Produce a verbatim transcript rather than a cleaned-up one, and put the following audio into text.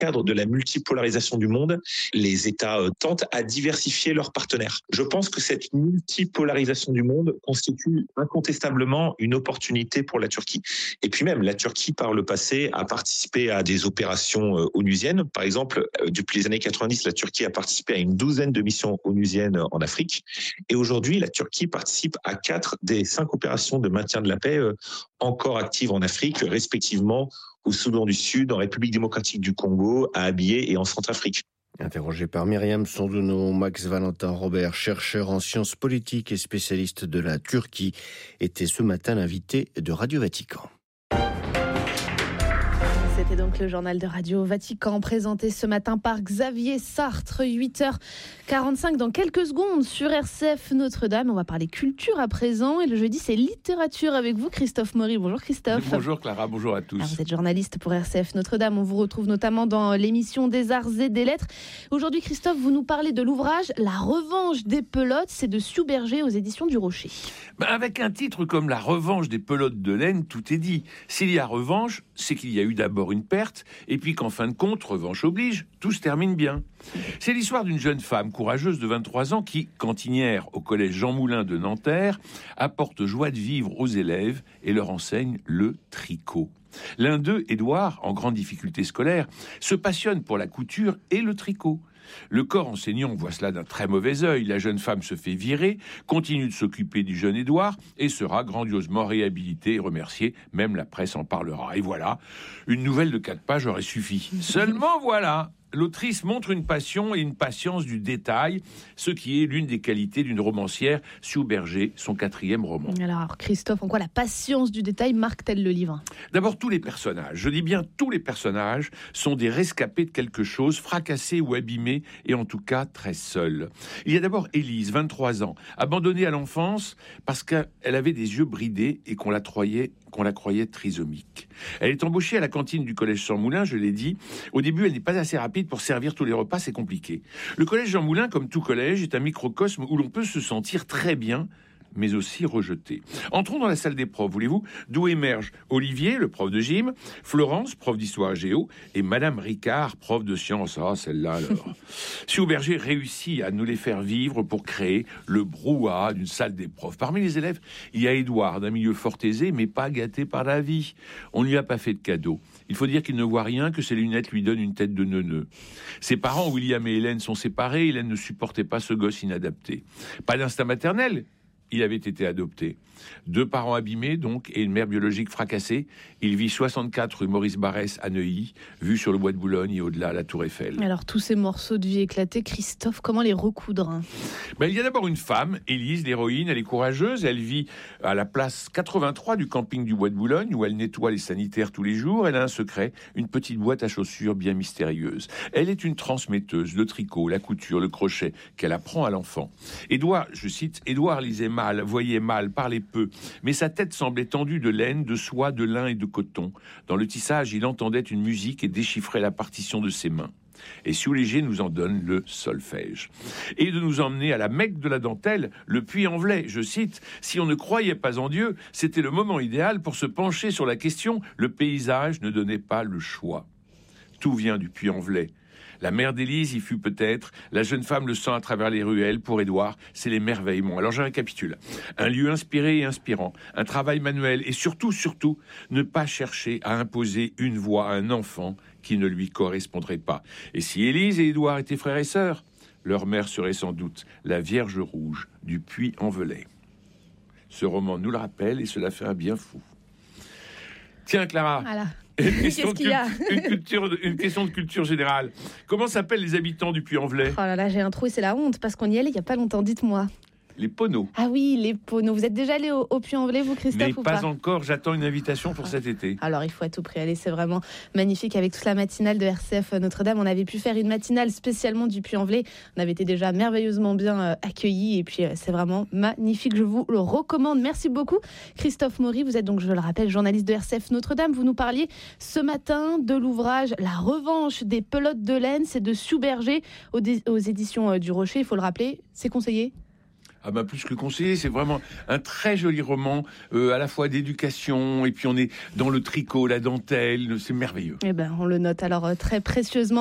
cadre de la multipolarisation du monde, les États euh, tentent à diversifier leurs partenaires. Je pense que cette multipolarisation du monde constitue incontestablement une opportunité pour la Turquie. Et puis même, la Turquie, par le passé, a participé à des opérations euh, onusiennes. Par exemple, euh, depuis les années quatre-vingt-dix, la Turquie a participé à une douzaine de missions onusiennes en Afrique. Et aujourd'hui, la Turquie participe à quatre des cinq opérations de maintien de la paix euh, encore actives en Afrique, respectivement au Soudan du Sud, en République démocratique du Congo, à Abyei et en Centrafrique. Interrogé par Myriam Sondouno, Max Valentin Robert, chercheur en sciences politiques et spécialiste de la Turquie, était ce matin l'invité de Radio Vatican. C'était donc le journal de Radio Vatican présenté ce matin par Xavier Sartre, huit heures quarante-cinq dans quelques secondes sur R C F Notre-Dame. On va parler culture à présent et le jeudi c'est littérature avec vous Christophe Maury. Bonjour Christophe. Bonjour Clara, bonjour à tous. Alors, vous êtes journaliste pour R C F Notre-Dame, on vous retrouve notamment dans l'émission des Arts et des Lettres. Aujourd'hui Christophe, vous nous parlez de l'ouvrage La Revanche des Pelotes, c'est de Sioux Berger aux éditions du Rocher. Ben avec un titre comme La Revanche des Pelotes de laine, tout est dit. S'il y a revanche, c'est qu'il y a eu d'abord une perte, et puis qu'en fin de compte, revanche oblige, tout se termine bien. C'est l'histoire d'une jeune femme courageuse de vingt-trois ans qui, cantinière au collège Jean Moulin de Nanterre, apporte joie de vivre aux élèves et leur enseigne le tricot. L'un d'eux, Édouard, en grande difficulté scolaire, se passionne pour la couture et le tricot. Le corps enseignant voit cela d'un très mauvais œil. La jeune femme se fait virer, continue de s'occuper du jeune Édouard et sera grandiosement réhabilitée et remerciée. Même la presse en parlera. Et voilà, une nouvelle de quatre pages aurait suffi. Seulement voilà, l'autrice montre une passion et une patience du détail, ce qui est l'une des qualités d'une romancière, Sioux Berger, son quatrième roman. Alors Christophe, en quoi la patience du détail marque-t-elle le livre ? D'abord, tous les personnages, je dis bien tous les personnages, sont des rescapés de quelque chose, fracassés ou abîmés, et en tout cas très seuls. Il y a d'abord Élise, vingt-trois ans, abandonnée à l'enfance parce qu'elle avait des yeux bridés et qu'on la croyait qu'on la croyait trisomique. Elle est embauchée à la cantine du collège Jean Moulin, je l'ai dit. Au début, elle n'est pas assez rapide pour servir tous les repas, c'est compliqué. Le collège Jean Moulin, comme tout collège, est un microcosme où l'on peut se sentir très bien, mais aussi rejeté. Entrons dans la salle des profs, voulez-vous, d'où émergent Olivier, le prof de gym, Florence, prof d'histoire géo, et Madame Ricard, prof de sciences. Ah, celle-là, alors. Sioux Berger réussit à nous les faire vivre pour créer le brouhaha d'une salle des profs. Parmi les élèves, il y a Édouard, d'un milieu fort aisé, mais pas gâté par la vie. On ne lui a pas fait de cadeau. Il faut dire qu'il ne voit rien, que ses lunettes lui donnent une tête de neuneu. Ses parents, William et Hélène, sont séparés. Hélène ne supportait pas ce gosse inadapté. Pas d'instinct maternel. Il avait été adopté. Deux parents abîmés, donc, et une mère biologique fracassée. Il vit soixante-quatre rue Maurice Barrès à Neuilly, vue sur le bois de Boulogne et au-delà la Tour Eiffel. Alors, tous ces morceaux de vie éclatés, Christophe, comment les recoudre ? Ben, il y a d'abord une femme, Élise, l'héroïne, elle est courageuse. Elle vit à la place quatre-vingt-trois du camping du bois de Boulogne, où elle nettoie les sanitaires tous les jours. Elle a un secret, une petite boîte à chaussures bien mystérieuse. Elle est une transmetteuse, le tricot, la couture, le crochet, qu'elle apprend à l'enfant. Édouard, je cite, Édouard lisait mal, voyait mal, parlait peu, mais sa tête semblait tendue de laine, de soie, de lin et de coton. Dans le tissage, il entendait une musique et déchiffrait la partition de ses mains. Et Sioux Léger nous en donne le solfège. Et de nous emmener à la Mecque de la dentelle, le Puy-en-Velay, je cite, « Si on ne croyait pas en Dieu, c'était le moment idéal pour se pencher sur la question, le paysage ne donnait pas le choix. » Tout vient du Puy-en-Velay. La mère d'Élise y fut peut-être, la jeune femme le sent à travers les ruelles. Pour Édouard, c'est l'émerveillement. Alors je récapitule. Un lieu inspiré et inspirant, un travail manuel et surtout, surtout, ne pas chercher à imposer une voix à un enfant qui ne lui correspondrait pas. Et si Élise et Édouard étaient frères et sœurs, leur mère serait sans doute la Vierge Rouge du Puy-en-Velay. Ce roman nous le rappelle et cela fait un bien fou. Tiens Clara, voilà. Une question, de, une, culture, une question de culture générale. Comment s'appellent les habitants du Puy-en-Velay ? Oh là là, j'ai un trou et c'est la honte parce qu'on y allait il n'y a pas longtemps, dites-moi. Les Poneaux. Ah oui, les Poneaux. Vous êtes déjà allé au, au Puy-en-Velay, vous, Christophe, Mais ou pas pas encore, j'attends une invitation pour cet été. Alors, il faut à tout prix aller, c'est vraiment magnifique. Avec toute la matinale de R C F Notre-Dame, on avait pu faire une matinale spécialement du Puy-en-Velay. On avait été déjà merveilleusement bien euh, accueillis et puis euh, c'est vraiment magnifique, je vous le recommande. Merci beaucoup, Christophe Maury. Vous êtes donc, je le rappelle, journaliste de R C F Notre-Dame. Vous nous parliez ce matin de l'ouvrage La Revanche des Pelotes de laine. C'est de Sioux Berger aux, dé- aux éditions euh, du Rocher. Il faut le rappeler, c'est conseillé ? Ah ben plus que conseiller, c'est vraiment un très joli roman, euh, à la fois d'éducation, et puis on est dans le tricot, la dentelle, c'est merveilleux. Eh ben, on le note alors euh, très précieusement.